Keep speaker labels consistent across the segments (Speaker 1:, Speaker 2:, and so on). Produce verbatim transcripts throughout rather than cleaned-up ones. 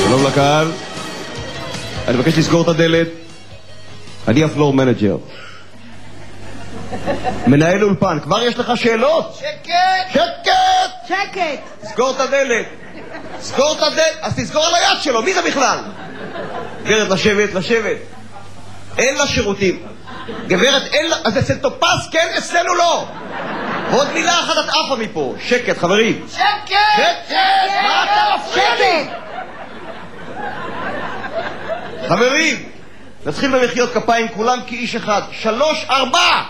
Speaker 1: שלום לקהל. אני מבקש לסגור את הדלת. אני הפלור מנג'ר. מנהל אולפן, כבר יש לך שאלות?
Speaker 2: שקט!
Speaker 1: שקט!
Speaker 3: שקט!
Speaker 1: סגור את הדלת. סגור את הדלת. אז תסגור על היד שלו, מי זה בכלל? גברת, לשבת, לשבת. אין לה שירותים. גברת, אין לה... אז אצל טופס, כן, אצלנו לא. עוד מילה אחת את עפה מפה. שקט, חברים.
Speaker 2: שקט!
Speaker 1: שקט! מה אתה מפריע לי? חברים, נתחיל במחיאות כפיים כולם כאיש אחד. שלוש, ארבע!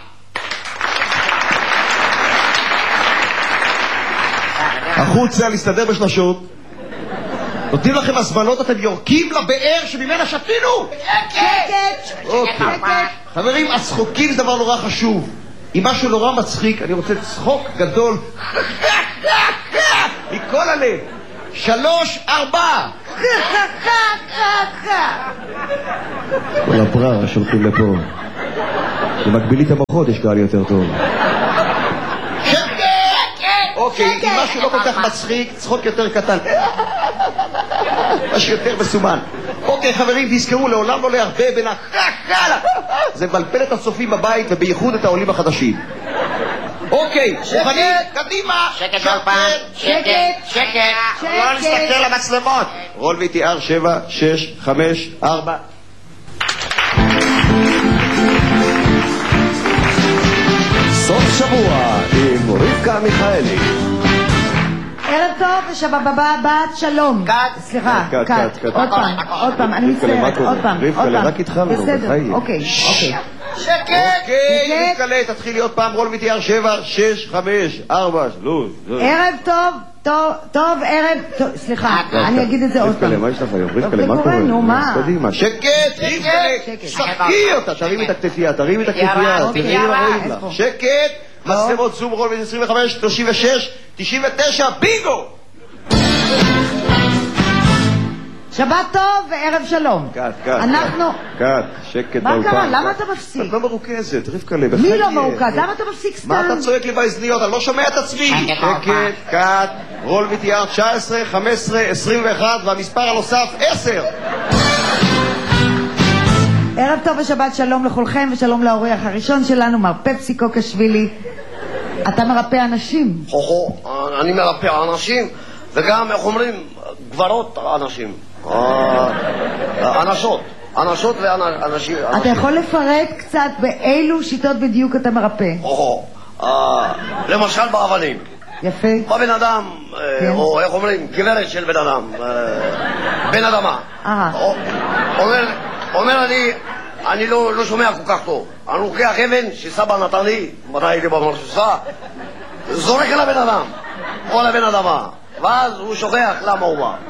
Speaker 1: החוצה, להסתדר בשלשות. נותנים לכם הזמנות, אתם יורקים לבאר שממנה שתינו.
Speaker 2: שקט!
Speaker 1: אוקיי. חברים, הצחוקים זה דבר נורא חשוב. אם משהו נורא מצחיק, אני רוצה צחוק גדול מכל הלב. שלוש, ארבע! כל הבררה שולחים לפה. במקבילית המוחות יש קהל יותר טוב. אוקיי, אם משהו לא כל כך מצחיק, צחוק יותר קטן. משהו יותר מסומן. אוקיי, חברים, תזכרו, לעולם לא להרבה בין החקלה. זה מבלבל את הצופים בבית, ובייחוד את העולים החדשים. אוקיי, מוכנים? קדימה!
Speaker 2: שקט אולפן! שקט! שקט! לא נסתכל למצלמות!
Speaker 1: רול וי טי אר שבע, שש, חמש, ארבע.
Speaker 4: סוף שבוע עם רבקה מיכאלי.
Speaker 3: ערב טוב ושבת שלום.
Speaker 2: קאט.
Speaker 3: סליחה,
Speaker 1: קאט,
Speaker 3: קאט.
Speaker 1: קאט, קאט.
Speaker 3: עוד פעם, עוד פעם, אני מצטערת, עוד פעם,
Speaker 1: רבקה,
Speaker 3: עוד פעם.
Speaker 1: רק התחלנו,
Speaker 3: בסדר,
Speaker 1: בחיים.
Speaker 3: אוקיי, אוקיי.
Speaker 2: שקט!
Speaker 1: אוקיי, נתקלה, תתחילי עוד פעם. רול וי טי אר שבע, שש, חמש, ארבע, שלוש.
Speaker 3: ערב טוב, טוב, טוב, ערב, טוב, סליחה, אני אגיד את זה עוד פעם.
Speaker 1: מה יש לך היום? רבקה, מה קורה?
Speaker 3: נו, מה?
Speaker 1: קדימה, שקט, רבקה, שחקי אותה, תרימי את הכתפייה, תרימי את הכתפייה, תראי מה רואים לך. שקט, מצלמות זום, רול וי עשרים וחמש, שלושים ושש, תשעים ותשע, בינגו!
Speaker 3: שבת טוב וערב שלום.
Speaker 1: קאט, קאט.
Speaker 3: אנחנו...
Speaker 1: קאט, שקט.
Speaker 3: מה קרה? למה אתה מפסיק?
Speaker 1: את לא מרוכזת, רבקה, בחיים.
Speaker 3: מי לא מרוכז? למה אתה מפסיק סתם?
Speaker 1: מה אתה צועק לי באזניות? אני לא שומע את עצמי. שקט, קאט, רול וי טי אר תשע עשרה, חמש עשרה, עשרים ואחת והמספר הנוסף עשר.
Speaker 3: ערב טוב ושבת שלום לכולכם ושלום לאורח הראשון שלנו, מר פפסי קוקשווילי. אתה מרפא אנשים.
Speaker 5: חוכו, אני מרפא אנשים וגם, איך אומרים, גברות אנשים. אנשות, אנשות ואנשים.
Speaker 3: אתה יכול לפרט קצת באילו שיטות בדיוק אתה מרפא?
Speaker 5: חוכו, למשל באבנים.
Speaker 3: יפה.
Speaker 5: בא בן אדם, או איך אומרים, גברת של בן אדם, בן אדמה. אומר אני, אני לא שומע כל כך טוב. אני לוקח אבן שסבא נתן לי, מתי הייתי במרשוסה, זורק אל הבן אדם, או לבן אדמה, ואז הוא שוכח למה הוא בא.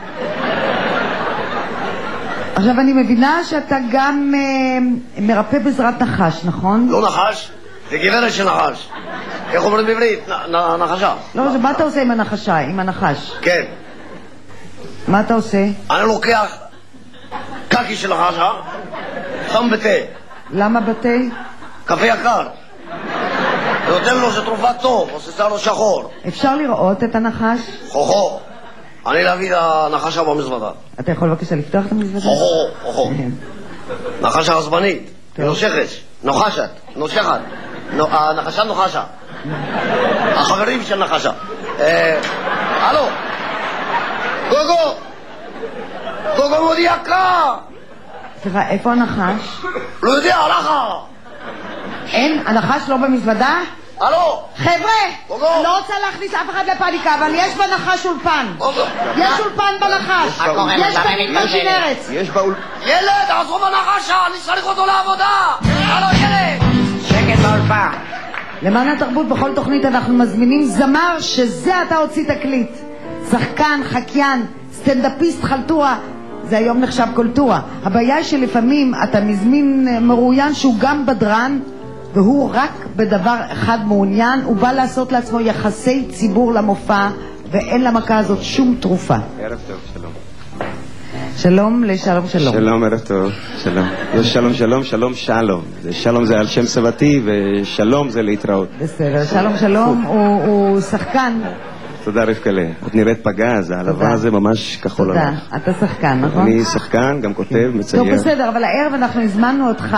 Speaker 3: עכשיו אני מבינה שאתה גם אה, מרפא בעזרת נחש, נכון?
Speaker 5: לא נחש, זה גברת של נחש. איך אומרים בעברית? נ, נ, נחשה.
Speaker 3: לא, מה אתה עושה עם הנחשה, עם הנחש?
Speaker 5: כן.
Speaker 3: מה אתה עושה?
Speaker 5: אני לוקח קקי של נחשה, שם בתה.
Speaker 3: למה בתה?
Speaker 5: קפה יקר. נותן לו שתרופה טוב, עושה לו שחור.
Speaker 3: אפשר לראות את הנחש?
Speaker 5: חוכו, אני להביא את הנחשה במזוודה.
Speaker 3: אתה יכול בבקשה לפתוח את המזוודה?
Speaker 5: חוכו, חוכו. נחשה עצבנית, היא נושכת, נוחשת, נושכת. הנחשה נוחשה. החברים של נחשה. הלו, גוגו, גוגו מודי יקר.
Speaker 3: סליחה, איפה הנחש?
Speaker 5: לא יודע, הלכה.
Speaker 3: אין, הנחש לא במזוודה?
Speaker 5: הלו!
Speaker 3: חבר'ה, אני לא רוצה להכניס אף אחד לפאניקה, אבל יש בנחש אולפן. יש אולפן בנחש. יש בניתן של ארץ.
Speaker 1: יש באול...
Speaker 5: ילד, עזרו בנחשה, אני צריך אותו לעבודה. הלו, ילד!
Speaker 2: שקט באולפן!
Speaker 3: למען התרבות בכל תוכנית אנחנו מזמינים זמר שזה אתה הוציא תקליט. שחקן, חקיין, סטנדאפיסט, חלטורה. זה היום נחשב קולטורה. הבעיה היא שלפעמים אתה מזמין מרואיין שהוא גם בדרן, והוא רק בדבר אחד מעוניין, הוא בא לעשות לעצמו יחסי ציבור למופע, ואין למכה הזאת שום תרופה.
Speaker 1: ערב טוב, שלום.
Speaker 3: שלום לשלום שלום.
Speaker 1: שלום, ערב טוב, שלום. יש שלום שלום, שלום שלום. שלום זה על שם סבתי, ושלום זה להתראות.
Speaker 3: בסדר, שלום שלום הוא, הוא שחקן
Speaker 1: תודה רבקלה. את נראית פגה, אז העלבה הזה ממש כחול
Speaker 3: תודה.
Speaker 1: עליך.
Speaker 3: אתה שחקן, נכון?
Speaker 1: אני שחקן, גם כותב, מצייר.
Speaker 3: טוב, בסדר, אבל הערב אנחנו הזמנו אותך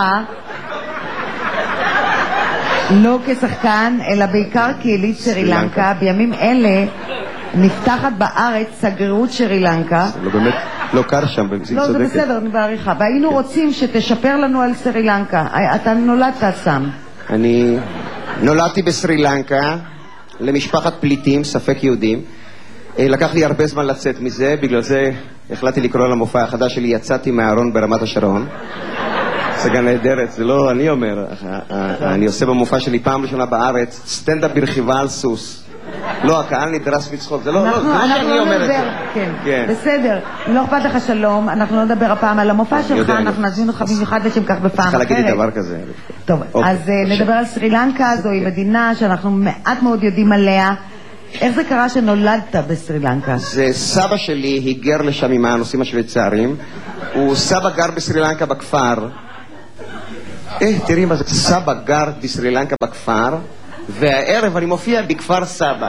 Speaker 3: לא כשחקן, אלא בעיקר כיליד סרי לנקה. בימים אלה נפתחת בארץ שגרירות סרי לנקה.
Speaker 1: לא באמת, לא קר שם, היא
Speaker 3: לא, זה
Speaker 1: צודקת.
Speaker 3: בסדר, אני בעריכה. והיינו רוצים שתשפר לנו על סרי לנקה. אתה נולדת שם.
Speaker 1: אני נולדתי בסרי לנקה, למשפחת פליטים, ספק יהודים. לקח לי הרבה זמן לצאת מזה, בגלל זה החלטתי לקרוא למופע החדש שלי, יצאתי מהארון ברמת השרון. הצגה נהדרת, זה לא אני אומר, אני עושה במופע שלי פעם ראשונה בארץ, סטנדאפ ברכיבה על סוס. לא, הקהל נדרס מצחוק, זה לא שאני אומר את זה.
Speaker 3: כן, בסדר, לא אכפת לך שלום, אנחנו לא נדבר הפעם על המופע שלך, אנחנו נזמין אותך במיוחד לשם כך בפעם אחרת.
Speaker 1: צריכה להגיד לי דבר כזה.
Speaker 3: טוב, אז נדבר על סרי לנקה, זוהי מדינה שאנחנו מעט מאוד יודעים עליה. איך זה קרה שנולדת בסרי לנקה?
Speaker 1: זה סבא שלי היגר לשם עם הנושאים השוויצרים, הוא סבא גר בסרי לנקה בכפר, אה, תראי מה זה, סבא גר בסרי לנקה בכפר, והערב אני מופיע בכפר סבא.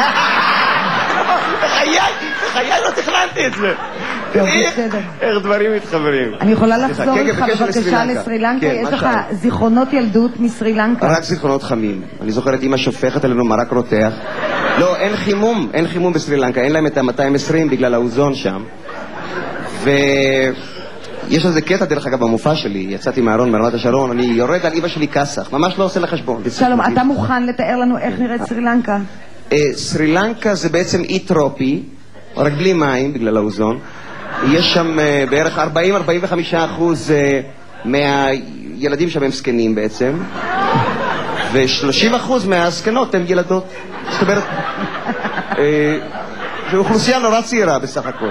Speaker 1: בחיי, בחיי לא תכננתי את זה. איך דברים מתחברים.
Speaker 3: אני יכולה לחזור איתך בבקשה לסרי לנקה? יש לך זיכרונות ילדות מסרי לנקה?
Speaker 1: רק זיכרונות חמים. אני זוכרת אמא שופכת עלינו מרק רותח. לא, אין חימום, אין חימום בסרי לנקה, אין להם את ה-מאתיים ועשרים בגלל האוזון שם. ויש לזה קטע דרך אגב במופע שלי, יצאתי מהארון ברמת השרון, אני יורד על אמא שלי כסח, ממש לא עושה לה חשבון.
Speaker 3: שלום, אתה מוכן לתאר לנו איך נראית סרי לנקה?
Speaker 1: סרי לנקה זה בעצם אי טרופי, רק בלי מים בגלל האוזון. יש שם בערך ארבעים עד ארבעים וחמישה אחוז מהילדים שם הם זקנים בעצם, ו-שלושים אחוז מהזקנות הן ילדות. זאת אומרת, זו אוכלוסייה נורא צעירה בסך הכל.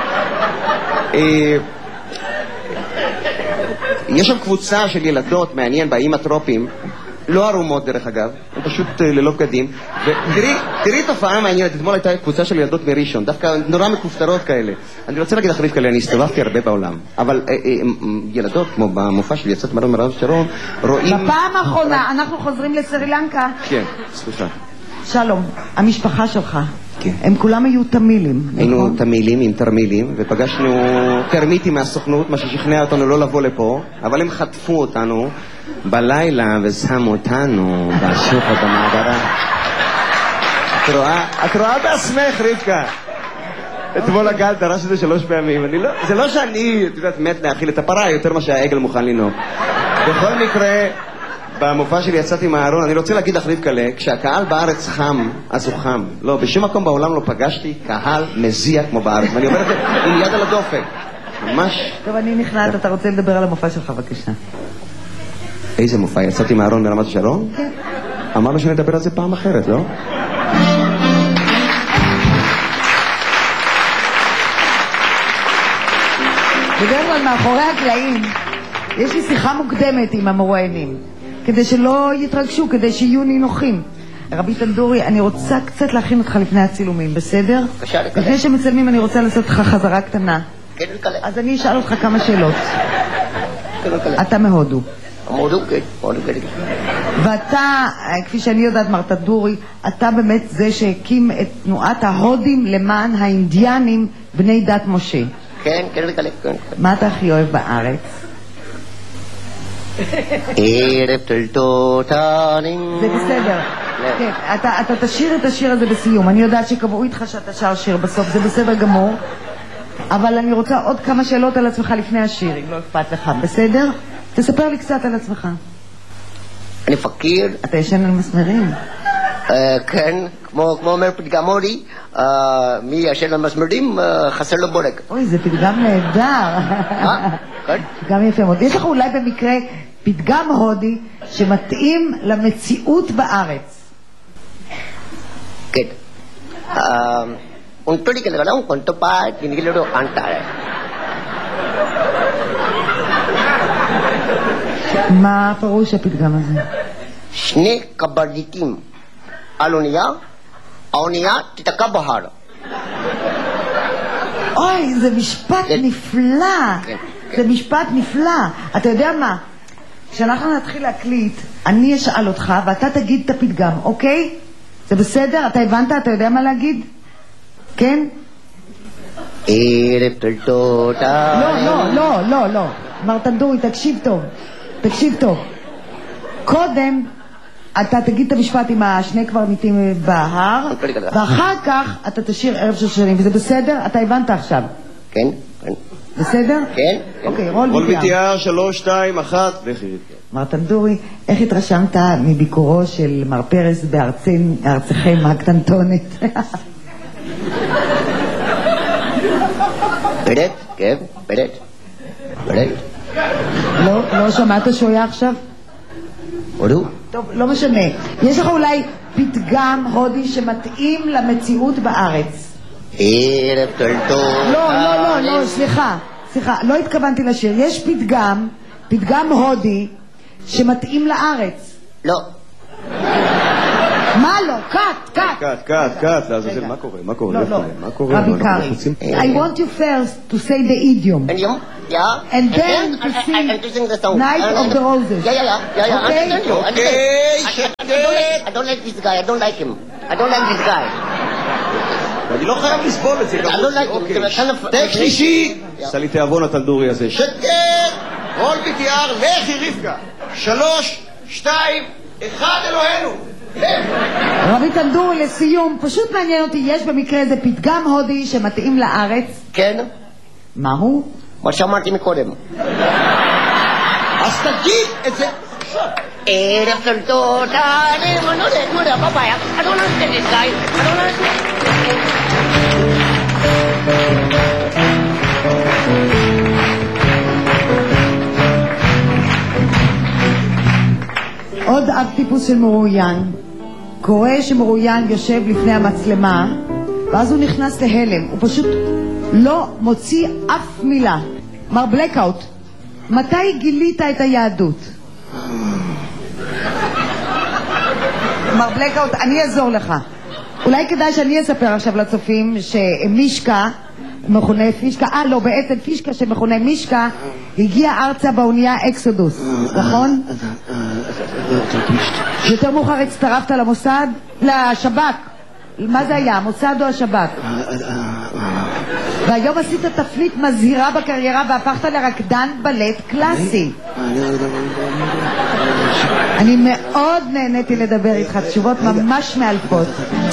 Speaker 1: יש שם קבוצה של ילדות, מעניין, באים הטרופים, לא ערומות דרך אגב, הם פשוט ללא בגדים. ותראי תופעה מעניינת, אתמול הייתה קבוצה של ילדות מראשון, דווקא נורא מכופתרות כאלה. אני רוצה להגיד לך רבקה, אני הסתובבתי הרבה בעולם, אבל ילדות, כמו במופע שלי, יצאת מרון מרון שרון, רואים...
Speaker 3: בפעם האחרונה, אנחנו חוזרים לסרי לנקה.
Speaker 1: כן, סליחה.
Speaker 3: שלום, המשפחה שלך,
Speaker 1: כן.
Speaker 3: הם כולם היו תמילים,
Speaker 1: היינו
Speaker 3: נכון?
Speaker 1: תמילים עם תרמילים, ופגשנו תרמיטים מהסוכנות, מה ששכנע אותנו לא לבוא לפה, אבל הם חטפו אותנו בלילה ושמו אותנו בשוחד במעברה. את רואה? את רואה בעצמך, רבקה. אתמול הגל דרש את זה שלוש פעמים. אני לא, זה לא שאני, את יודעת, מת להאכיל את הפרה יותר מה שהעגל מוכן לנהוג. בכל מקרה, במופע שלי יצאתי מהארון, אני רוצה להגיד לך רבקלה, כשהקהל בארץ חם, אז הוא חם. לא, בשום מקום בעולם לא פגשתי קהל מזיע כמו בארץ. ואני אומר את זה עם יד על הדופק. ממש...
Speaker 3: טוב, אני נכנעת, אתה רוצה לדבר על המופע שלך, בבקשה.
Speaker 1: איזה מופע? יצאתי מהארון ברמת השרון? כן. אמרנו שנדבר על זה פעם אחרת, לא?
Speaker 3: בדרך כלל מאחורי הקלעים יש לי שיחה מוקדמת עם המרואיינים, כדי שלא יתרגשו, כדי שיהיו נינוחים. רבי תנדורי, אני רוצה קצת להכין אותך לפני הצילומים, בסדר?
Speaker 5: בבקשה, לקלל.
Speaker 3: לפני שמצלמים אני רוצה לעשות לך חזרה קטנה.
Speaker 5: כן, לקלל.
Speaker 3: אז אני אשאל אותך כמה שאלות.
Speaker 5: כן, לקלל.
Speaker 3: אתה מהודו.
Speaker 5: מהודו, כן, מהודו, כן.
Speaker 3: ואתה, כפי שאני יודעת, מר תנדורי, אתה באמת זה שהקים את תנועת ההודים למען האינדיאנים בני דת משה.
Speaker 5: כן, כן, לקלל, כן.
Speaker 3: מה אתה הכי אוהב בארץ?
Speaker 5: ערב תולדותנים.
Speaker 3: זה בסדר. כן, אתה, אתה תשאיר את השיר הזה בסיום. אני יודעת שקבעו איתך שאתה שר שיר בסוף, זה בסדר גמור. אבל אני רוצה עוד כמה שאלות על עצמך לפני השיר, אם לא אכפת לך. בסדר? תספר לי קצת על עצמך.
Speaker 5: אני פקיר.
Speaker 3: אתה ישן על מסמרים?
Speaker 5: כן, כמו אומר פתגם הודי, מי ישן על מסמרים חסר לו בורג.
Speaker 3: אוי, זה פתגם נהדר.
Speaker 5: כן?
Speaker 3: פתגם יפה מאוד. יש לך אולי במקרה פתגם הודי שמתאים למציאות בארץ?
Speaker 5: כן. Untuk dikenal con tempat ini kalau antar.
Speaker 3: מה פירוש הפתגם הזה?
Speaker 5: שני קברניטים על אונייה, האונייה תתקע בהר.
Speaker 3: אוי, זה משפט נפלא. זה משפט נפלא. אתה יודע מה? כשאנחנו נתחיל להקליט, אני אשאל אותך ואתה תגיד את הפתגם, אוקיי? זה בסדר? אתה הבנת? אתה יודע מה להגיד? כן?
Speaker 5: ערב טוב.
Speaker 3: לא, לא, לא, לא, לא. מר טנדורי, תקשיב טוב. תקשיב טוב. קודם אתה תגיד את המשפט עם השני קברניטים בהר, ואחר כך אתה תשאיר ערב שושנים, וזה בסדר? אתה הבנת עכשיו?
Speaker 5: כן, כן.
Speaker 3: בסדר?
Speaker 5: כן.
Speaker 3: אוקיי, רול
Speaker 1: רול
Speaker 3: ביטיאר.
Speaker 1: ביטיאר, שלוש, שתיים, אחת, לכי רבקה.
Speaker 3: מר טנדורי, איך התרשמת מביקורו של מר פרס בארצכם הקטנטונת?
Speaker 5: פרט, כן, פרט. פרט.
Speaker 3: לא, לא שמעת שהוא היה עכשיו?
Speaker 5: הודו?
Speaker 3: טוב, לא משנה. יש לך אולי פתגם הודי שמתאים למציאות בארץ?
Speaker 5: ערב טוב.
Speaker 3: לא, לא, לא, לא, סליחה. סליחה, לא התכוונתי לשיר. יש פתגם, פתגם הודי שמתאים לארץ.
Speaker 5: לא.
Speaker 3: מה לא? קאט, קאט.
Speaker 1: קאט, קאט, קאט, לעזאזל, מה קורה? מה קורה?
Speaker 3: לא, לא.
Speaker 1: מה קורה?
Speaker 3: רבי
Speaker 1: אנחנו
Speaker 3: קרעי.
Speaker 1: רוצים-
Speaker 3: I want you first to say the idiom.
Speaker 5: And you? Yeah.
Speaker 3: And then
Speaker 5: I-
Speaker 3: to
Speaker 5: I-
Speaker 3: sing
Speaker 5: I- I- to sing the song.
Speaker 3: Night
Speaker 5: I-
Speaker 3: of the Roses.
Speaker 5: Yeah, yeah, yeah, yeah, yeah.
Speaker 3: Okay.
Speaker 5: Understand you.
Speaker 1: Okay,
Speaker 5: Understand. I- I- I don't like- I don't like this guy. I don't like him. I don't like this guy.
Speaker 1: אני לא חייב לסבול את זה.
Speaker 5: I don't like him.
Speaker 1: אוקיי.
Speaker 5: It's kind of-
Speaker 1: טק שלישי, עשה לי תיאבון הטנדורי הזה. שקט! רול ביטיאר, לכי רבקה. שלוש, שתיים, אחד, אלוהינו.
Speaker 3: רבי טנדורי, לסיום, פשוט מעניין אותי, יש במקרה איזה פתגם הודי שמתאים לארץ?
Speaker 5: כן?
Speaker 3: מהו?
Speaker 5: מה שאמרתי מקודם.
Speaker 1: אז תגיד את זה.
Speaker 5: ערב של תודה, אני לא יודע, לא יודע, בבעיה. I don't understand this guy. I don't understand.
Speaker 3: עוד אב טיפוס של מרואיין, קורא שמרואיין יושב לפני המצלמה, ואז הוא נכנס להלם, הוא פשוט לא מוציא אף מילה. מר בלקאוט, מתי גילית את היהדות? מר בלקאוט, אני אעזור לך. אולי כדאי שאני אספר עכשיו לצופים שמישקה, מכונה פישקה, אה לא, בעצם פישקה שמכונה מישקה, הגיע ארצה באונייה אקסודוס, נכון? יותר מאוחר הצטרפת למוסד? לשב"כ. מה זה היה, המוסד או השב"כ? והיום עשית תפנית מזהירה בקריירה והפכת לרקדן בלט קלאסי. אני מאוד נהניתי לדבר איתך, תשובות ממש מאלפות.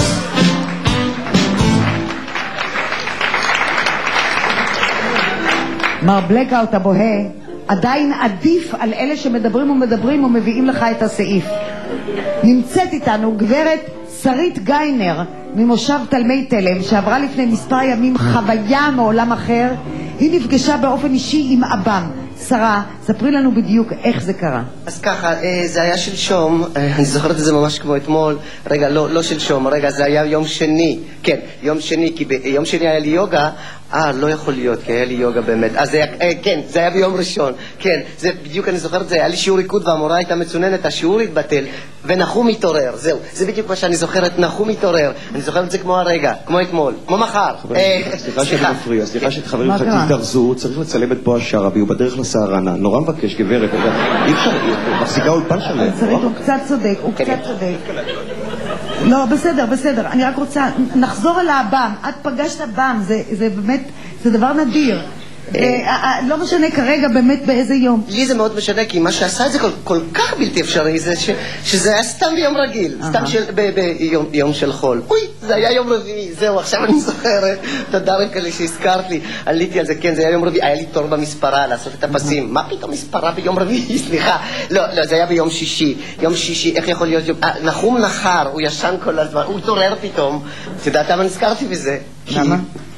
Speaker 3: מר בלקאוט הבוהה עדיין עדיף על אלה שמדברים ומדברים ומביאים לך את הסעיף. נמצאת איתנו גברת שרית גיינר ממושב תלמי תלם, שעברה לפני מספר ימים חוויה מעולם אחר. היא נפגשה באופן אישי עם אבם. שרה, ספרי לנו בדיוק איך זה קרה.
Speaker 6: אז ככה, זה היה שלשום, אני זוכרת את זה ממש כמו אתמול. רגע, לא, לא שלשום, רגע, זה היה יום שני. כן, יום שני, כי ביום שני היה לי יוגה. אה, לא יכול להיות, כי היה לי יוגה באמת. אז זה היה, אה, כן, זה היה ביום ראשון. כן, זה בדיוק, אני זוכרת את זה, היה לי שיעור ריקוד והמורה הייתה מצוננת, השיעור התבטל, ונחום מתעורר, זהו. זה בדיוק מה שאני זוכרת, נחום מתעורר. אני זוכרת את זה כמו הרגע, כמו אתמול, כמו מחר.
Speaker 1: סליחה שאני מפריע, סליחה שחברים לך תתארזו, צריך לצלם את פה השרבי, הוא בדרך לסערנה. נורא מבקש, גברת, אי אפשר, מחזיקה אולפן שלם.
Speaker 3: שרית, הוא קצת צודק, הוא קצת צודק. לא, בסדר, בסדר. אני רק רוצה, נחזור על האב"ם. את פגשת אב"ם, זה, זה באמת, זה דבר נדיר. לא משנה כרגע באמת באיזה יום.
Speaker 6: לי זה מאוד משנה, כי מה שעשה את זה כל, כל כך בלתי אפשרי זה ש, שזה היה סתם ביום רגיל, סתם של, ב, ביום, יום של חול. אוי, זה היה יום רביעי, זהו, עכשיו אני זוכרת. תודה רבה לי שהזכרת לי, עליתי על זה, כן, זה היה יום רביעי, היה לי תור במספרה לעשות את הפסים. מה פתאום מספרה ביום רביעי? סליחה. לא, לא, זה היה ביום שישי. יום שישי, איך יכול להיות יום... נחום נחר, הוא ישן כל הזמן, הוא התעורר פתאום. את יודעת למה נזכרתי בזה?
Speaker 3: למה?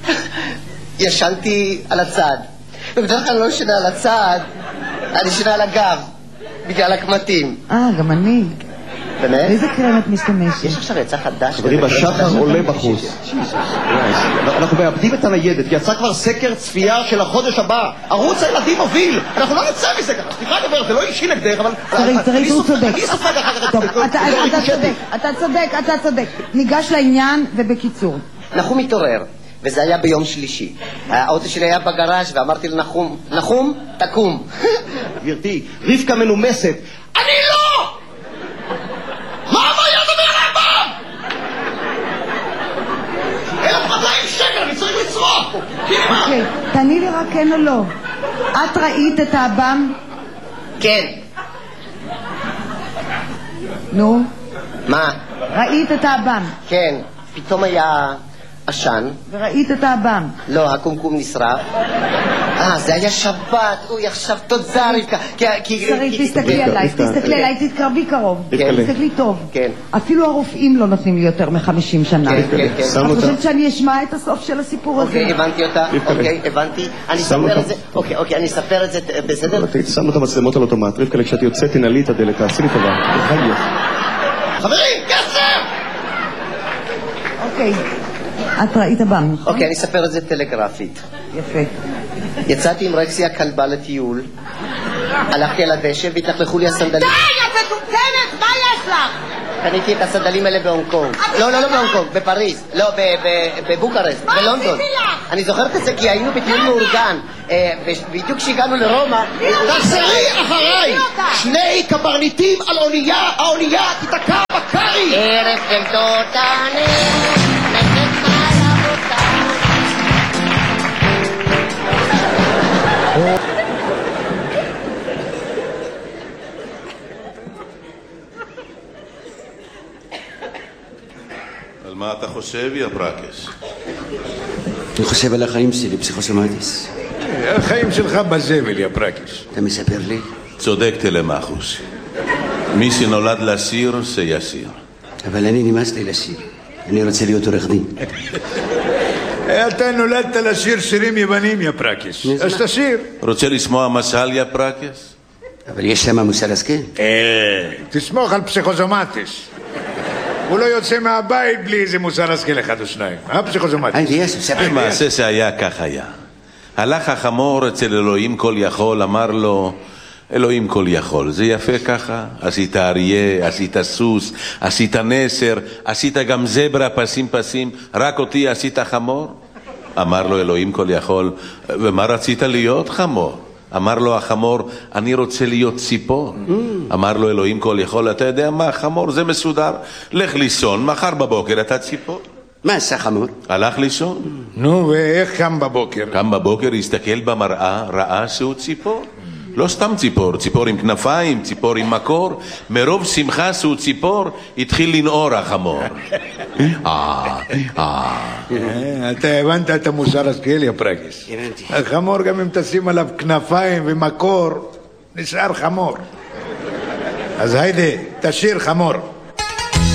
Speaker 6: ישנתי על הצד, ובדרך כלל לא ישנה על הצד, אני ישנה על הגב, בגלל הקמטים.
Speaker 3: אה, גם אני.
Speaker 6: באמת?
Speaker 3: באיזה קרם את משתמשת?
Speaker 6: יש עכשיו יצא חדש.
Speaker 1: חברים, השחר עולה בחוץ. אנחנו מאבדים את הניידת, כי יצא כבר סקר צפייה של החודש הבא. ערוץ הילדים מוביל. אנחנו לא נצא מזה ככה. סליחה, גברת, זה לא אישי נגדך, אבל...
Speaker 3: שרית, שרית, הוא צודק.
Speaker 1: אני סופג אחר כך...
Speaker 3: טוב, אתה צודק, אתה צודק, אתה צודק. ניגש לעניין ובקיצור.
Speaker 6: נחום התעורר, וזה היה ביום שלישי. האוטו שלי היה בגראז' ואמרתי לנחום, נחום, תקום.
Speaker 1: גברתי, רבקה מנומסת. אני לא! מה אמר יד אומר לאבם?
Speaker 3: אוקיי, תעני לי רק כן או לא. את ראית את האב"ם?
Speaker 6: כן.
Speaker 3: נו?
Speaker 6: מה?
Speaker 3: ראית את האב"ם?
Speaker 6: כן. פתאום היה עשן.
Speaker 3: וראית את האב"ם?
Speaker 6: לא, הקומקום נשרף. אה, זה היה שבת. אוי, עכשיו תודה רבקה.
Speaker 3: שרית, תסתכלי עליי, תסתכלי עליי, תתקרבי קרוב. תסתכלי טוב.
Speaker 6: כן.
Speaker 3: אפילו הרופאים לא נותנים לי יותר מחמישים שנה.
Speaker 6: כן, כן, כן.
Speaker 3: את חושבת שאני אשמע את הסוף של הסיפור הזה?
Speaker 6: אוקיי, הבנתי אותה. אוקיי, הבנתי. אני אספר את זה. אוקיי, אוקיי, אני אספר את זה. בסדר?
Speaker 4: שם את המצלמות על אוטומט. רבקה, כשאת יוצאת, תנעלי את הדלת, תעשי לי טובה.
Speaker 5: חברים, כסף!
Speaker 3: אוקיי. את ראית אב"ם, נכון?
Speaker 6: אוקיי, אני אספר את זה טלגרפית.
Speaker 3: יפה.
Speaker 6: יצאתי עם רקסי הכלבה לטיול, הלכתי על הדשא והתלכלכו לי הסנדלים.
Speaker 2: די, את מטומטמת, מה יש לך?
Speaker 6: קניתי את הסנדלים האלה בהונג קונג. לא, לא, לא בהונג קונג, בפריז. לא, בבוקרשט, בלונדון. אני זוכרת את זה כי היינו בטיול מאורגן. בדיוק כשהגענו לרומא...
Speaker 5: תחזרי אחריי! שני קברניטים על אונייה, האונייה תתקע בקרי!
Speaker 2: ערב של תותנים, נגד מעלה
Speaker 7: על מה אתה חושב, יא ברקס?
Speaker 8: אני חושב על החיים שלי, פסיכוסומטיס.
Speaker 9: החיים שלך בזבל, יא ברקס.
Speaker 8: אתה מספר לי?
Speaker 7: צודק תלמחוס. מי שנולד לשיר, שישיר.
Speaker 8: אבל אני נמאס לי לשיר. אני רוצה להיות עורך דין.
Speaker 9: אתה נולדת לשיר שירים יוונים, יא ברקס. אז תשיר.
Speaker 7: רוצה לשמוע משל, יא ברקס?
Speaker 8: אבל יש שם מוסר השכל.
Speaker 9: תסמוך על פסיכוסומטיס. הוא לא יוצא מהבית בלי איזה מוסר השכל אחד או שניים. אה, פסיכוסומטיס?
Speaker 8: היי, דיאס, ספר.
Speaker 7: מעשה שהיה כך היה. הלך החמור אצל אלוהים כל יכול, אמר לו, אלוהים כל יכול, זה יפה ככה? עשית אריה, עשית סוס, עשית נסר, עשית גם זברה פסים פסים, רק אותי עשית חמור? אמר לו אלוהים כל יכול, ומה רצית להיות חמור? אמר לו החמור, אני רוצה להיות ציפור. אמר לו אלוהים כל יכול, אתה יודע מה, חמור זה מסודר, לך לישון, מחר בבוקר אתה ציפור.
Speaker 8: מה עשה חמור?
Speaker 7: הלך לישון.
Speaker 9: נו, ואיך קם בבוקר?
Speaker 7: קם בבוקר, הסתכל במראה, ראה שהוא ציפור. לא סתם ציפור, ציפור עם כנפיים, ציפור עם מקור. מרוב שמחה שהוא ציפור, התחיל לנעור החמור. אה, אה.
Speaker 9: אתה הבנת את המוסר השכל, יא ברקס.
Speaker 8: הבנתי.
Speaker 9: החמור, גם אם תשים עליו כנפיים ומקור, נשאר חמור. אז היידה, תשיר חמור.